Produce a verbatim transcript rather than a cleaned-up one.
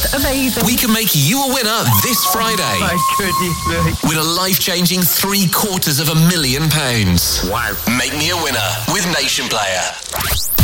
That's amazing. We can make you a winner this Friday. Oh, my goodness me. With a life-changing three quarters of a million pounds. Wow. Make me a winner with Nation Player.